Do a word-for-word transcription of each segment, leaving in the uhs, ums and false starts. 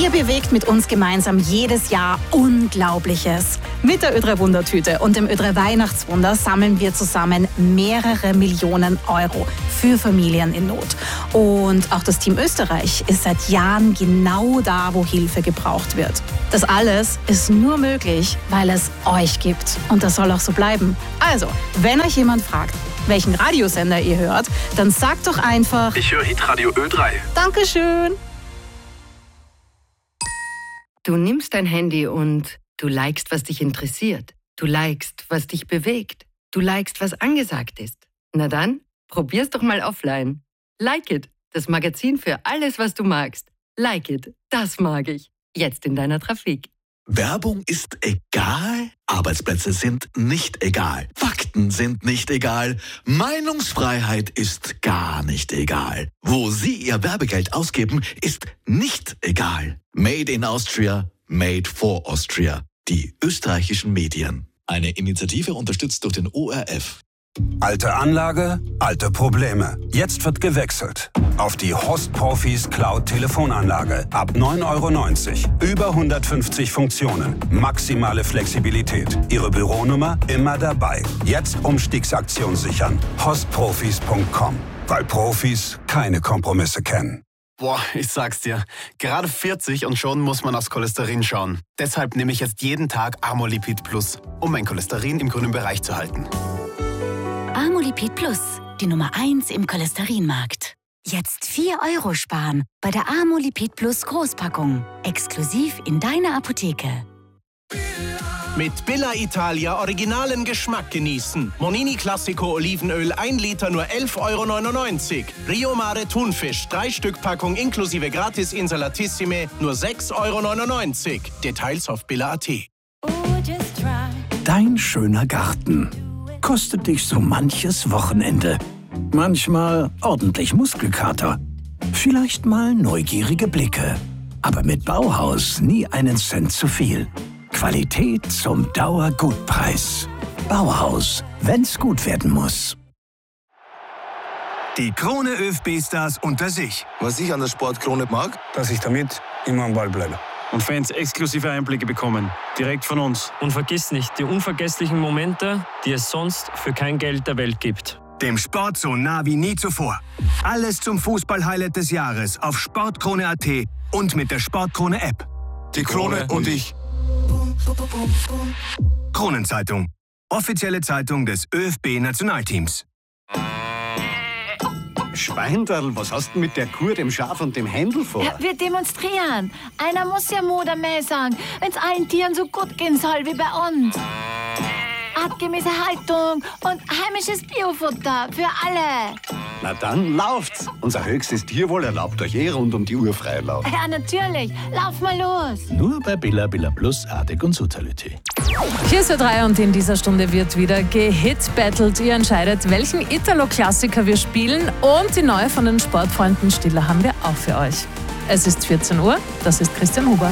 Ihr bewegt mit uns gemeinsam jedes Jahr Unglaubliches. Mit der Ö drei Wundertüte und dem Ö drei Weihnachtswunder sammeln wir zusammen mehrere Millionen Euro für Familien in Not. Und auch das Team Österreich ist seit Jahren genau da, wo Hilfe gebraucht wird. Das alles ist nur möglich, weil es euch gibt. Und das soll auch so bleiben. Also, wenn euch jemand fragt, welchen Radiosender ihr hört, dann sagt doch einfach: Ich höre Hitradio Ö drei. Dankeschön. Du nimmst dein Handy und du likest, was dich interessiert. Du likest, was dich bewegt. Du likest, was angesagt ist. Na dann, probier's doch mal offline. Like It, das Magazin für alles, was du magst. Like It, das mag ich. Jetzt in deiner Trafik. Werbung ist egal, Arbeitsplätze sind nicht egal, Fakten sind nicht egal, Meinungsfreiheit ist gar nicht egal. Wo Sie Ihr Werbegeld ausgeben, ist nicht egal. Made in Austria, made for Austria. Die österreichischen Medien. Eine Initiative unterstützt durch den O R F. Alte Anlage, alte Probleme. Jetzt wird gewechselt auf die Host Profis Cloud Telefonanlage. Ab neun Euro neunzig. Über hundertfünfzig Funktionen. Maximale Flexibilität. Ihre Büronummer immer dabei. Jetzt Umstiegsaktion sichern. hostprofis punkt com. Weil Profis keine Kompromisse kennen. Boah, ich sag's dir. Gerade vierzig und schon muss man aufs Cholesterin schauen. Deshalb nehme ich jetzt jeden Tag Amolipid Plus, um mein Cholesterin im grünen Bereich zu halten. Amolipid Plus, die Nummer eins im Cholesterinmarkt. Jetzt vier Euro sparen bei der Amolipid Plus Großpackung. Exklusiv in deiner Apotheke. Mit Billa Italia originalen Geschmack genießen. Monini Classico Olivenöl ein Liter nur elf Euro neunundneunzig. Rio Mare Thunfisch drei Stück Packung inklusive Gratis Insalatissime nur sechs Euro neunundneunzig. Details auf billa punkt at. Dein schöner Garten kostet dich so manches Wochenende. Manchmal ordentlich Muskelkater. Vielleicht mal neugierige Blicke. Aber mit Bauhaus nie einen Cent zu viel. Qualität zum Dauergutpreis. Bauhaus, wenn's gut werden muss. Die Krone ÖFB-Stars unter sich. Was ich an der Sportkrone mag, dass ich damit immer am Ball bleibe. Und Fans exklusive Einblicke bekommen. Direkt von uns. Und vergiss nicht, die unvergesslichen Momente, die es sonst für kein Geld der Welt gibt. Dem Sport so nah wie nie zuvor. Alles zum Fußball-Highlight des Jahres auf sportkrone punkt at und mit der Sportkrone-App. Die Krone und ich. Kronenzeitung. Offizielle Zeitung des ÖFB-Nationalteams. Schweindal, was hast du mit der Kur, dem Schaf und dem Händel vor? Ja, wir demonstrieren. Einer muss ja Mutter mehr sagen, wenn es allen Tieren so gut gehen soll wie bei uns. Artgemäße Haltung und heimisches Biofutter für alle. Na dann lauft's. Unser höchstes Tierwohl erlaubt euch eh rund um die Uhr Freilauf. Ja, natürlich. Lauf mal los. Nur bei Billa, Billa Plus, Artig und Sutality. Hier ist Ö drei und in dieser Stunde wird wieder gehitbattelt. Ihr entscheidet, welchen Italo-Klassiker wir spielen, und die neue von den Sportfreunden Stiller haben wir auch für euch. Es ist vierzehn Uhr, das ist Christian Huber.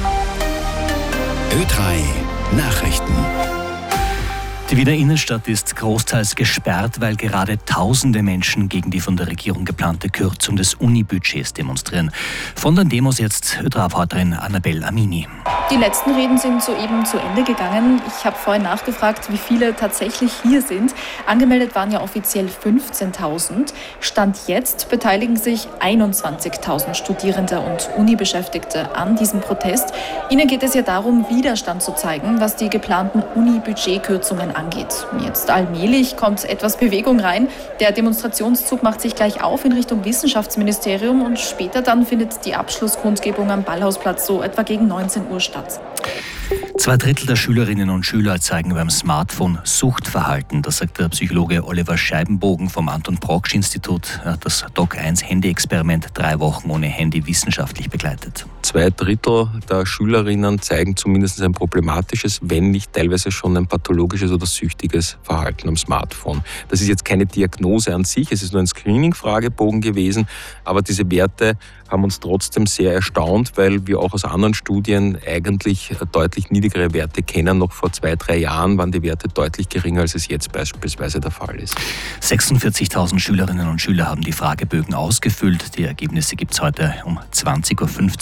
Ö drei Nachrichten. Die Wiener Innenstadt ist großteils gesperrt, weil gerade tausende Menschen gegen die von der Regierung geplante Kürzung des Uni-Budgets demonstrieren. Von den Demos jetzt Ö drei-Reporterin Annabelle Amini. Die letzten Reden sind soeben zu Ende gegangen. Ich habe vorhin nachgefragt, wie viele tatsächlich hier sind. Angemeldet waren ja offiziell fünfzehntausend. Stand jetzt beteiligen sich einundzwanzigtausend Studierende und Uni-Beschäftigte an diesem Protest. Ihnen geht es ja darum, Widerstand zu zeigen, was die geplanten Uni-Budgetkürzungen angeht. Jetzt allmählich kommt etwas Bewegung rein. Der Demonstrationszug macht sich gleich auf in Richtung Wissenschaftsministerium und später dann findet die Abschlusskundgebung am Ballhausplatz so etwa gegen neunzehn Uhr statt. Zwei Drittel der Schülerinnen und Schüler zeigen beim Smartphone Suchtverhalten. Das sagt der Psychologe Oliver Scheibenbogen vom Anton-Proksch-Institut. Er hat das Doc eins Handy-Experiment drei Wochen ohne Handy wissenschaftlich begleitet. Zwei Drittel der Schülerinnen zeigen zumindest ein problematisches, wenn nicht teilweise schon ein pathologisches oder süchtiges Verhalten am Smartphone. Das ist jetzt keine Diagnose an sich, es ist nur ein Screening-Fragebogen gewesen, aber diese Werte haben uns trotzdem sehr erstaunt, weil wir auch aus anderen Studien eigentlich deutlich niedrigere Werte kennen. Noch vor zwei, drei Jahren waren die Werte deutlich geringer, als es jetzt beispielsweise der Fall ist. sechsundvierzigtausend Schülerinnen und Schüler haben die Fragebögen ausgefüllt. Die Ergebnisse gibt es heute um zwanzig Uhr fünfzehn in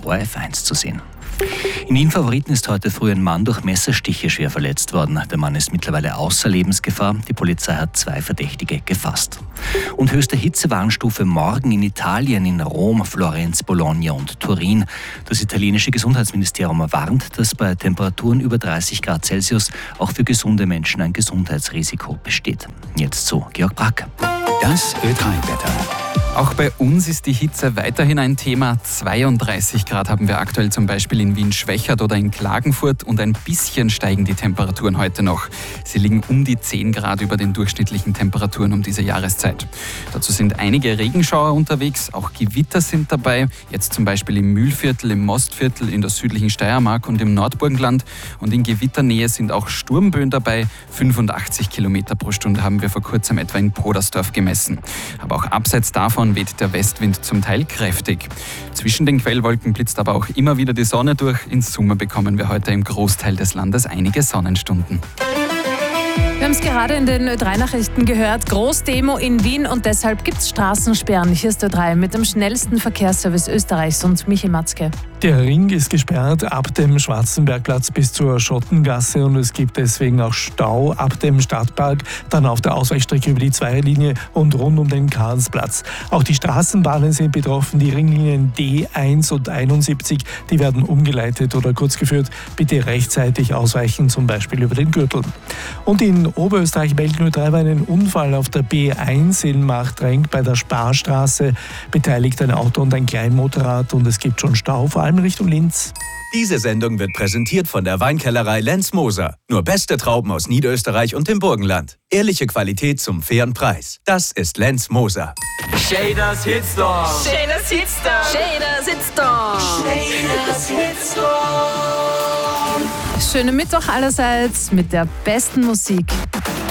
O R F eins zu sehen. In Wien Favoriten ist heute früh ein Mann durch Messerstiche schwer verletzt worden. Der Mann ist mittlerweile außer Lebensgefahr. Die Polizei hat zwei Verdächtige gefasst. Und höchste Hitzewarnstufe morgen in Italien, in Rom, Florenz, Bologna und Turin. Das italienische Gesundheitsministerium warnt, dass bei Temperaturen über dreißig Grad Celsius auch für gesunde Menschen ein Gesundheitsrisiko besteht. Jetzt zu Georg Brack. Das Ö drei Wetter. Auch bei uns ist die Hitze weiterhin ein Thema. zweiunddreißig Grad haben wir aktuell zum Beispiel in Wien-Schwechat oder in Klagenfurt und ein bisschen steigen die Temperaturen heute noch. Sie liegen um die zehn Grad über den durchschnittlichen Temperaturen um diese Jahreszeit. Dazu sind einige Regenschauer unterwegs, auch Gewitter sind dabei. Jetzt zum Beispiel im Mühlviertel, im Mostviertel, in der südlichen Steiermark und im Nordburgenland. Und in Gewitternähe sind auch Sturmböen dabei. fünfundachtzig Kilometer pro Stunde haben wir vor kurzem etwa in Podersdorf gemessen. Aber auch abseits davon weht der Westwind zum Teil kräftig. Zwischen den Quellwolken blitzt aber auch immer wieder die Sonne durch. In Summe bekommen wir heute im Großteil des Landes einige Sonnenstunden. Wir haben es gerade in den Ö drei Nachrichten gehört. Großdemo in Wien und deshalb gibt es Straßensperren. Hier ist Ö drei mit dem schnellsten Verkehrsservice Österreichs und Michi Matzke. Der Ring ist gesperrt ab dem Schwarzenbergplatz bis zur Schottengasse und es gibt deswegen auch Stau ab dem Stadtpark, dann auf der Ausweichstrecke über die Zweierlinie und rund um den Karlsplatz. Auch die Straßenbahnen sind betroffen. Die Ringlinien D eins und einundsiebzig, die werden umgeleitet oder kurz geführt. Bitte rechtzeitig ausweichen, zum Beispiel über den Gürtel. Und in Oberösterreich melden Ö drei einen Unfall auf der B eins in Marktrenk bei der Sparstraße. Beteiligt ein Auto und ein Kleinmotorrad und es gibt schon Stau, vor allem in Richtung Linz. Diese Sendung wird präsentiert von der Weinkellerei Lenz Moser. Nur beste Trauben aus Niederösterreich und dem Burgenland. Ehrliche Qualität zum fairen Preis. Das ist Lenz Moser. Shaders Hitstorm. Shaders Hitstorm. Shaders Hitstorm. Shaders Hitstorm. Schönen Mittwoch allerseits mit der besten Musik.